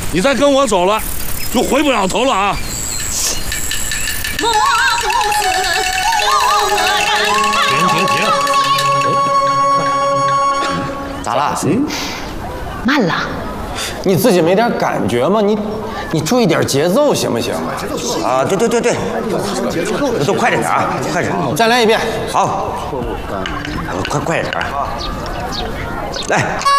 你再跟我走了，就回不了头了啊！ 我不是有恶人。 停！咋了？ 慢了。 你自己没点感觉吗？你注意点节奏行不行？ 啊，对，都快点啊，快点！ 再来一遍。 好，快点啊！来。